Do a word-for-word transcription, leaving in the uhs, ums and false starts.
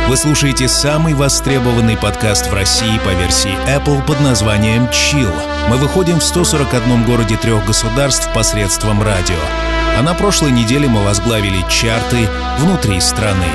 Вы слушаете самый востребованный подкаст в России по версии Apple под названием Chill. Мы выходим в ста сорока одном городе трех государств посредством радио. А на прошлой неделе мы возглавили чарты внутри страны.